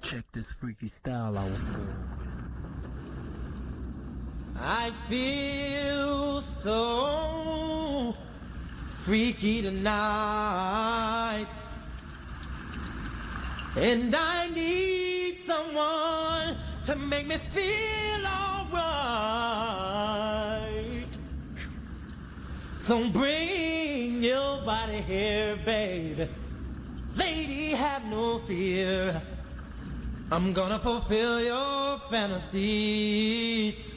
Check this freaky style I was born with. I feel so freaky tonight, and I need someone to make me feel alright. So bring your body here, baby. Lady, have no fear. I'm gonna fulfill your fantasies.